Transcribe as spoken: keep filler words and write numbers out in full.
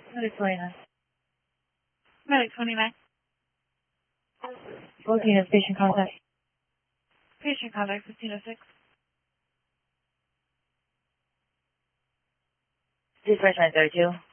Medic twenty-nine. Medic twenty-nine. Both units, patient contact. Patient contact fifteen oh six. Dispatch nine thirty-two.